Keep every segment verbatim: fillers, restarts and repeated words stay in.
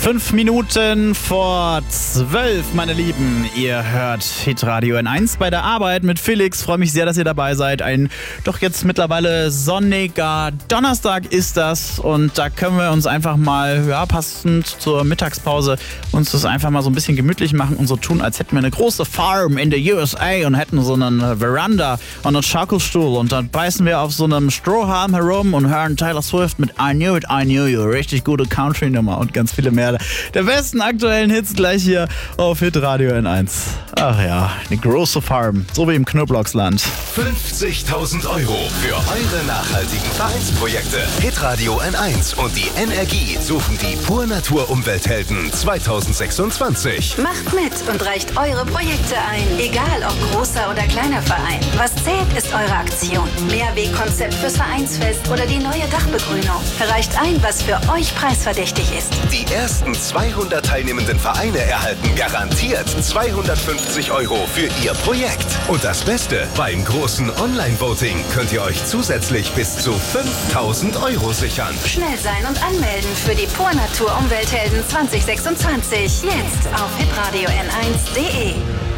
Fünf Minuten vor zwölf, meine Lieben. Ihr hört Hitradio N eins bei der Arbeit mit Felix. Freue mich sehr, dass ihr dabei seid. Ein doch jetzt mittlerweile sonniger Donnerstag ist das. Und da können wir uns einfach mal, ja, passend zur Mittagspause, uns das einfach mal so ein bisschen gemütlich machen und so tun, als hätten wir eine große Farm in der U S A und hätten so eine Veranda und einen Schaukelstuhl. Und dann beißen wir auf so einem Strohhalm herum und hören Taylor Swift mit I Knew It, I Knew You. Richtig gute Country-Nummer und ganz viele mehr der besten aktuellen Hits gleich hier auf Hitradio N eins. Ach ja, eine große Farm, so wie im Knoblauchsland. fünfzigtausend Euro für eure nachhaltigen Vereinsprojekte. Hitradio N eins und die Energie suchen die Pur Natur Umwelthelden zwanzig sechsundzwanzig. Macht mit und reicht eure Projekte ein. Egal ob großer oder kleiner Verein. Was zählt, ist eure Aktion. Mehrwegkonzept fürs Vereinsfest oder die neue Dachbegrünung. Reicht ein, was für euch preisverdächtig ist. Die ersten zweihundert teilnehmenden Vereine erhalten garantiert zweihundertfünfzig Euro für ihr Projekt. Und das Beste, beim großen Online-Voting könnt ihr euch zusätzlich bis zu fünftausend Euro sichern. Schnell sein und anmelden für die Pur Natur Umwelthelden zwanzig sechsundzwanzig. Jetzt auf hitradio n eins punkt de.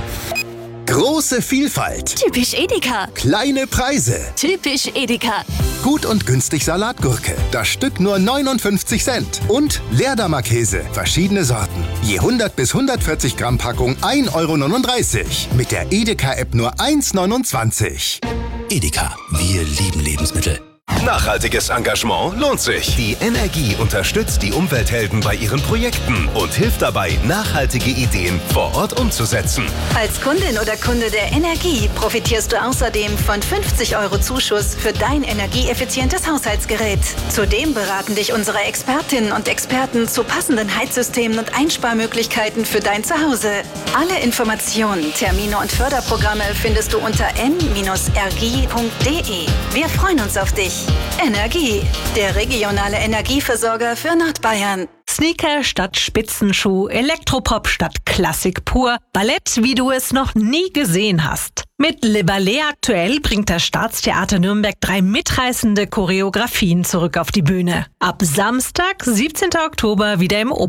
Große Vielfalt. Typisch Edeka. Kleine Preise. Typisch Edeka. Gut und günstig Salatgurke. Das Stück nur neunundfünfzig Cent. Und Leerdammer Käse. Verschiedene Sorten. Je hundert bis hundertvierzig Gramm Packung ein Euro neununddreißig. Mit der Edeka-App nur eins neunundzwanzig. Edeka, wir lieben Lebensmittel. Nachhaltiges Engagement lohnt sich. Die Energie unterstützt die Umwelthelden bei ihren Projekten und hilft dabei, nachhaltige Ideen vor Ort umzusetzen. Als Kundin oder Kunde der Energie profitierst du außerdem von fünfzig Euro Zuschuss für dein energieeffizientes Haushaltsgerät. Zudem beraten dich unsere Expertinnen und Experten zu passenden Heizsystemen und Einsparmöglichkeiten für dein Zuhause. Alle Informationen, Termine und Förderprogramme findest du unter n r g punkt de. Wir freuen uns auf dich. Energie, der regionale Energieversorger für Nordbayern. Sneaker statt Spitzenschuh, Elektropop statt Klassik pur, Ballett, wie du es noch nie gesehen hast. Mit Le Ballet aktuell bringt das Staatstheater Nürnberg drei mitreißende Choreografien zurück auf die Bühne. Ab Samstag, siebzehnten Oktober, wieder im